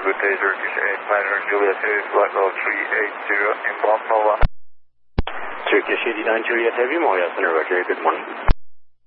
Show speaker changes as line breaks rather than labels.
good day, Turkish 89er Juliet Heavy, flight level 380, inbound Nova.
Turkish 89 Juliet Heavy, Moya Center, Roger, good morning.